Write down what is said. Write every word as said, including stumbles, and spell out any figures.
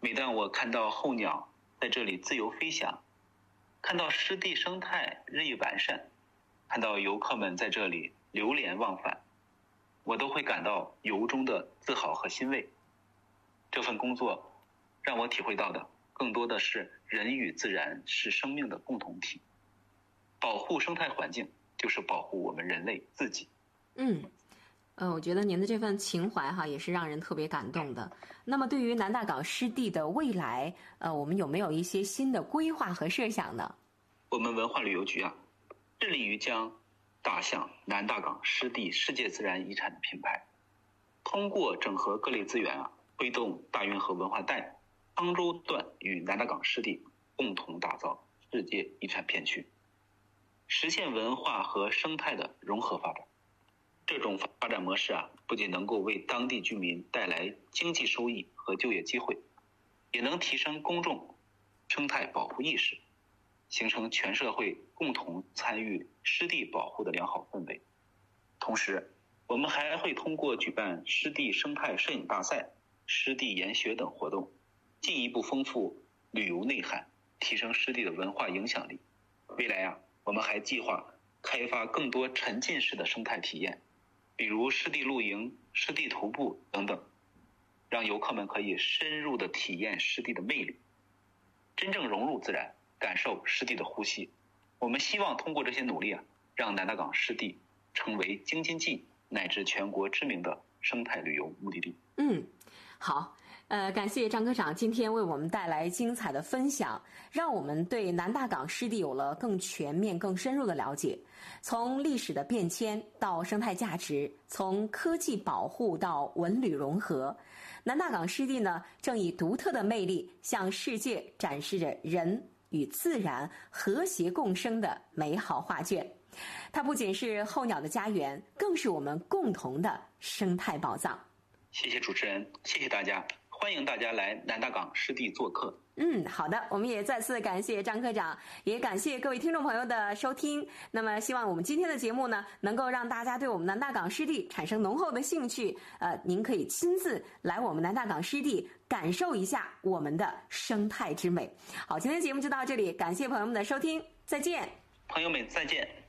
每当我看到候鸟在这里自由飞翔，看到湿地生态日益完善，看到游客们在这里流连忘返，我都会感到由衷的自豪和欣慰。这份工作让我体会到的更多的是人与自然是生命的共同体，保护生态环境就是保护我们人类自己。 嗯，呃，我觉得您的这份情怀哈也是让人特别感动的。那么对于南大港湿地的未来，呃，我们有没有一些新的规划和设想呢？ 我们文化旅游局啊，致力于将打响南大港湿地世界自然遗产的品牌，通过整合各类资源啊，推动大运河文化带、沧州段与南大港湿地共同打造世界遗产片区，实现文化和生态的融合发展。这种发展模式啊，不仅能够为当地居民带来经济收益和就业机会，也能提升公众生态保护意识，形成全社会共同参与湿地保护的良好氛围。同时，我们还会通过举办湿地生态摄影大赛、湿地研学等活动，进一步丰富旅游内涵，提升湿地的文化影响力。未来啊，我们还计划开发更多沉浸式的生态体验，比如湿地露营、湿地徒步等等，让游客们可以深入的体验湿地的魅力，真正融入自然，感受湿地的呼吸。我们希望通过这些努力啊，让南大港湿地成为京津冀乃至全国知名的生态旅游目的地。 嗯，好。呃，感谢张科长今天为我们带来精彩的分享，让我们对南大港湿地有了更全面、更深入的了解。从历史的变迁到生态价值，从科技保护到文旅融合，南大港湿地呢，正以独特的魅力向世界展示着人与自然和谐共生的美好画卷。它不仅是候鸟的家园，更是我们共同的生态宝藏。 谢谢主持人，谢谢大家。欢迎大家来南大港湿地做客。 嗯，好的，我们也再次感谢张科长，也感谢各位听众朋友的收听。那么希望我们今天的节目呢，能够让大家对我们南大港湿地产生浓厚的兴趣。呃，您可以亲自来我们南大港湿地感受一下我们的生态之美。好，今天节目就到这里，感谢朋友们的收听，再见。 朋友们再见。